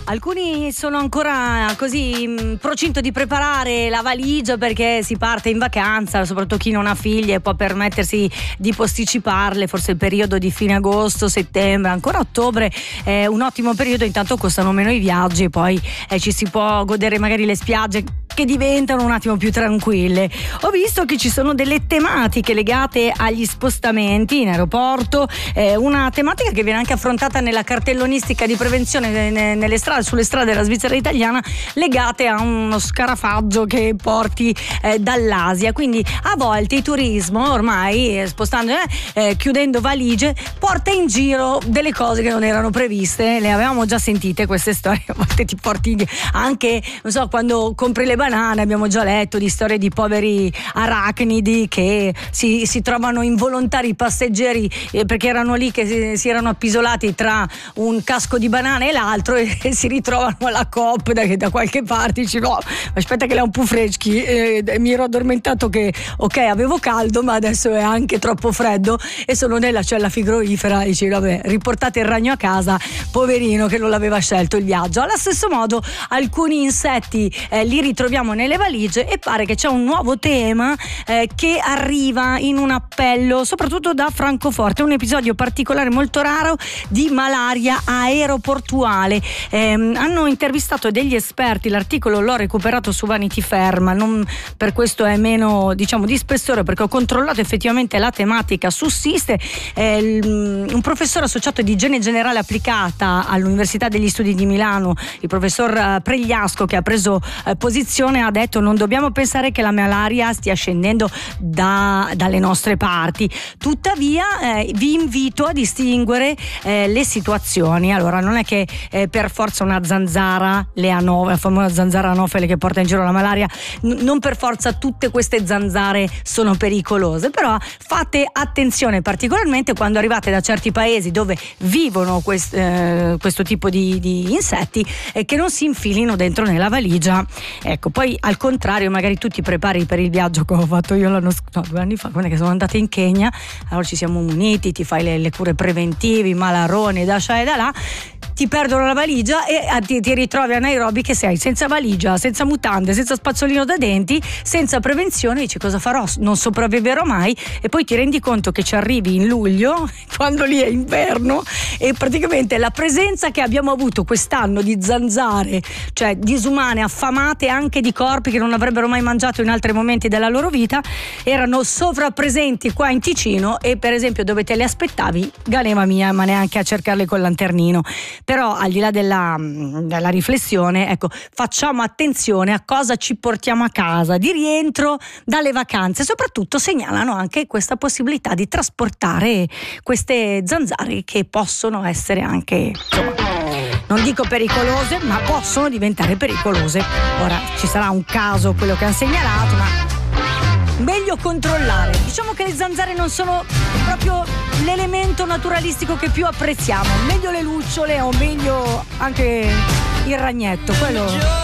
Alcuni sono ancora così in procinto di preparare la valigia perché si parte in vacanza, soprattutto chi non ha figli e può permettersi di posticiparle, forse il periodo di fine agosto, settembre, ancora ottobre è un ottimo periodo, intanto costano meno i viaggi e poi ci si può godere magari le spiagge che diventano un attimo più tranquille. Ho visto che ci sono delle tematiche legate agli spostamenti in aeroporto, una tematica che viene anche affrontata nella cartellonistica di prevenzione nelle strade, sulle strade della Svizzera italiana, legate a uno scarafaggio che porti dall'Asia. Quindi a volte il turismo ormai spostando, chiudendo valigie, porta in giro delle cose che non erano previste. Le avevamo già sentite queste storie, a volte ti porti anche, non so, quando compri le banane, abbiamo già letto di storie di poveri arachnidi che si trovano involontari passeggeri perché erano lì che si erano appisolati tra un casco di banane e l'altro e si ritrovano alla Coop da qualche parte. Dici no, aspetta che le ho un po' freschi, mi ero addormentato che ok avevo caldo ma adesso è anche troppo freddo e sono nella cella frigorifera. Dici vabbè, riportate il ragno a casa, poverino che non l'aveva scelto il viaggio. Allo stesso modo alcuni insetti li ritroviamo nelle valigie e pare che c'è un nuovo tema che arriva in un appello soprattutto da Francoforte, un episodio particolare molto raro di malaria aeroportuale. Hanno intervistato degli esperti, l'articolo l'ho recuperato su Vanity Fair, ma non per questo è meno, diciamo, di spessore, perché ho controllato effettivamente la tematica sussiste. Un professore associato di igiene generale applicata all'Università degli Studi di Milano, il professor Pregliasco, che ha preso posizione, ha detto: non dobbiamo pensare che la malaria stia scendendo dalle nostre parti, tuttavia vi invito a distinguere le situazioni. Allora non è che per forza una zanzara, la famosa zanzara anofele che porta in giro la malaria, non per forza tutte queste zanzare sono pericolose, però fate attenzione particolarmente quando arrivate da certi paesi dove vivono questo tipo di insetti e che non si infilino dentro nella valigia. Ecco, poi al contrario magari tu ti prepari per il viaggio come ho fatto io 2 anni fa, quando sono andata in Kenya, allora ci siamo muniti, ti fai le cure preventive, i malaroni da qua e da là, ti perdono la valigia e ti ritrovi a Nairobi che sei senza valigia, senza mutande, senza spazzolino da denti, senza prevenzione. Dici cosa farò? Non sopravviverò mai, e poi ti rendi conto che ci arrivi in luglio quando lì è inverno e praticamente la presenza che abbiamo avuto quest'anno di zanzare, cioè disumane, affamate anche di corpi che non avrebbero mai mangiato in altri momenti della loro vita, erano sovrappresenti qua in Ticino e per esempio dove te le aspettavi, galema mia, ma neanche a cercarle col lanternino. Però al di là della riflessione, ecco, facciamo attenzione a cosa ci portiamo a casa di rientro dalle vacanze. Soprattutto segnalano anche questa possibilità di trasportare queste zanzare che possono essere anche, insomma, non dico pericolose, ma possono diventare pericolose. Ora ci sarà un caso quello che hanno segnalato, ma meglio controllare. Diciamo che le zanzare non sono proprio l'elemento naturalistico che più apprezziamo. Meglio le lucciole o meglio anche il ragnetto, quello